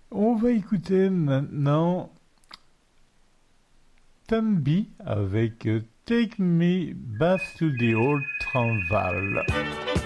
On va écouter maintenant Tambi avec Take Me Back to the Old Transvaal.